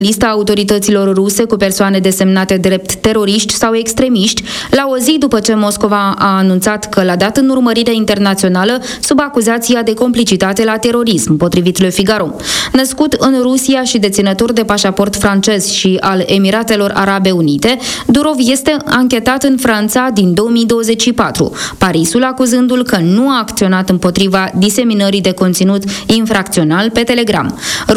Lista autorităților ruse cu persoane desemnate drept teroriști sau extremiști, la o zi după ce Moscova a anunțat că l-a dat în urmărire internațională sub acuzația de complicitate la terorism, potrivit Le Figaro. Născut în Rusia și deținător de pașaport francez și al Emiratelor Arabe Unite, Durov este anchetat în Franța din 2024, Parisul acuzându-l că nu a acționat împotriva diseminării de conținut infracțional pe Telegram.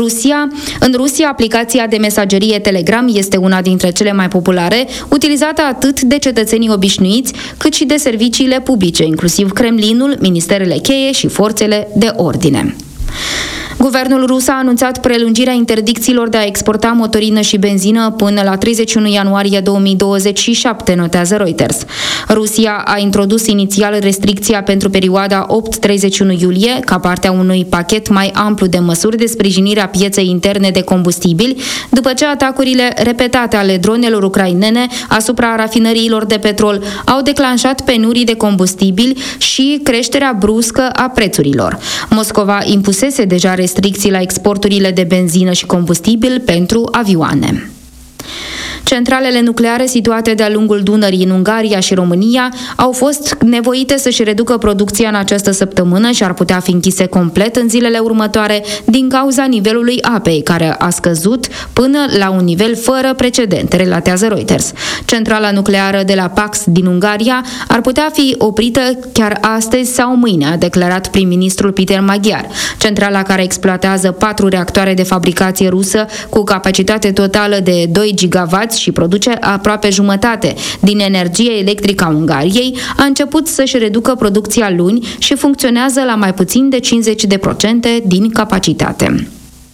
În Rusia, aplicația de mesagerie Telegram este una dintre cele mai populare, utilizată atât de cetățenii obișnuiți, cât și de serviciile publice, inclusiv Kremlinul, ministerele cheie și forțele de ordine. Guvernul rus a anunțat prelungirea interdicțiilor de a exporta motorină și benzină până la 31 ianuarie 2027, notează Reuters. Rusia a introdus inițial restricția pentru perioada 8-31 iulie, ca parte a unui pachet mai amplu de măsuri de sprijinire a pieței interne de combustibili, după ce atacurile repetate ale dronelor ucrainene asupra rafinăriilor de petrol au declanșat penurii de combustibili și creșterea bruscă a prețurilor. Moscova impusese deja restricții la exporturile de benzină și combustibil pentru avioane. Centralele nucleare situate de-a lungul Dunării în Ungaria și România au fost nevoite să-și reducă producția în această săptămână și ar putea fi închise complet în zilele următoare din cauza nivelului apei, care a scăzut până la un nivel fără precedent, relatează Reuters. Centrala nucleară de la Pax din Ungaria ar putea fi oprită chiar astăzi sau mâine, a declarat prim-ministrul Peter Magyar. Centrala, care exploatează 4 reactoare de fabricație rusă cu capacitate totală de 2 gigawatts și produce aproape jumătate din energie electrică a Ungariei, a început să-și reducă producția luni și funcționează la mai puțin de 50% din capacitate.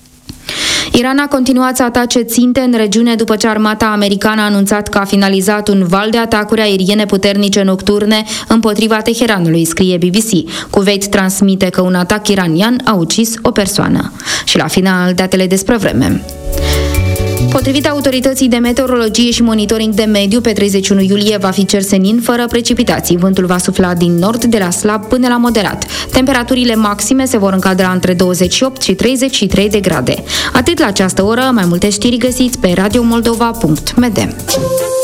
Iran a continuat să atace ținte în regiune după ce armata americană a anunțat că a finalizat un val de atacuri aeriene puternice nocturne împotriva Teheranului, scrie BBC. Kuwait transmite că un atac iranian a ucis o persoană. Și la final, datele despre vreme. Potrivit autorității de meteorologie și monitoring de mediu, pe 31 iulie va fi cer senin fără precipitații. Vântul va sufla din nord de la slab până la moderat. Temperaturile maxime se vor încadra între 28 și 33 de grade. Atât la această oră, mai multe știri găsiți pe radiomoldova.md.